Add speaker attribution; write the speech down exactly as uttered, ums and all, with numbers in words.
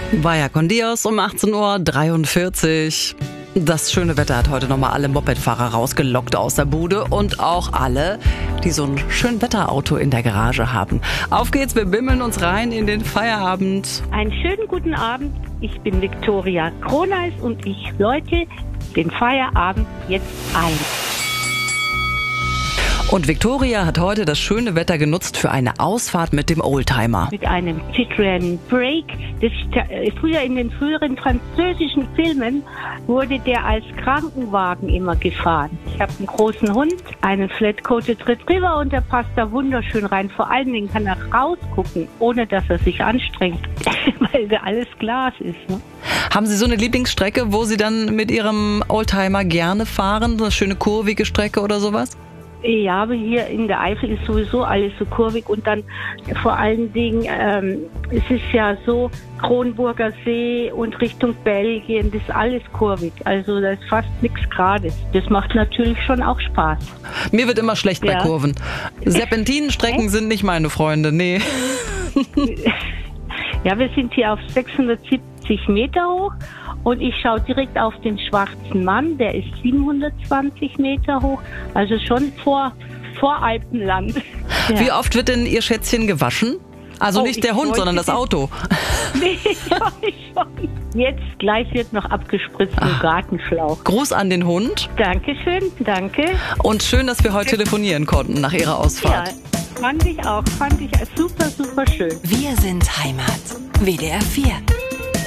Speaker 1: Vaya con Dios um achtzehn Uhr dreiundvierzig. Das schöne Wetter hat heute nochmal alle Mopedfahrer rausgelockt aus der Bude und auch alle, die so ein schön Wetterauto in der Garage haben. Auf geht's, wir bimmeln uns rein in den Feierabend.
Speaker 2: Einen schönen guten Abend. Ich bin Viktoria Kroneis und ich läute den Feierabend jetzt ein.
Speaker 1: Und Viktoria hat heute das schöne Wetter genutzt für eine Ausfahrt mit dem Oldtimer.
Speaker 2: Mit einem Citroën Break. Das, früher in den früheren französischen Filmen wurde der als Krankenwagen immer gefahren. Ich habe einen großen Hund, einen Flat-Coated Retriever und der passt da wunderschön rein. Vor allen Dingen kann er rausgucken, ohne dass er sich anstrengt, weil da alles Glas ist. Ne?
Speaker 1: Haben Sie so eine Lieblingsstrecke, wo Sie dann mit Ihrem Oldtimer gerne fahren? So eine schöne kurvige Strecke oder sowas?
Speaker 2: Ja, aber hier in der Eifel ist sowieso alles so kurvig und dann vor allen Dingen, ähm, es ist ja so, Kronburger See und Richtung Belgien, das ist alles kurvig. Also da ist fast nichts Gerades. Das macht natürlich schon auch Spaß.
Speaker 1: Mir wird immer schlecht
Speaker 2: ja.
Speaker 1: bei Kurven. Serpentinenstrecken sind nicht meine Freunde, nee.
Speaker 2: Ja, wir sind hier auf sechshundertsiebzig Meter hoch und ich schaue direkt auf den Schwarzen Mann, der ist siebenhundertzwanzig Meter hoch, also schon vor, vor Alpenland. Ja.
Speaker 1: Wie oft wird denn Ihr Schätzchen gewaschen? Also
Speaker 2: oh,
Speaker 1: nicht der Hund, sondern das Auto.
Speaker 2: Nee, schon, schon. Jetzt gleich wird noch abgespritzt im Gartenschlauch.
Speaker 1: Gruß an den Hund.
Speaker 2: Dankeschön, danke.
Speaker 1: Und schön, dass wir heute telefonieren konnten nach Ihrer Ausfahrt.
Speaker 2: Ja, fand ich auch, fand ich super, super schön.
Speaker 3: Wir sind Heimat. W D R vier.